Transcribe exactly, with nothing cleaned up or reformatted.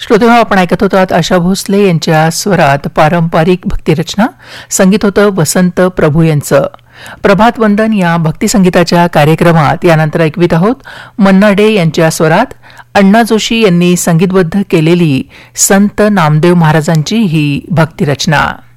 श्रोतेहो, आपण ऐकत होतात आशा भोसले यांच्या स्वरात पारंपरिक भक्तिरचना. संगीत होतं वसंत प्रभू यांचं. प्रभात वंदन या भक्तिसंगीताच्या कार्यक्रमात यानंतर ऐकवीत आहोत मन्ना डे यांच्या स्वरात अण्णा जोशी यांनी संगीतबद्ध केलेली संत नामदेव महाराजांची ही भक्तिरचना.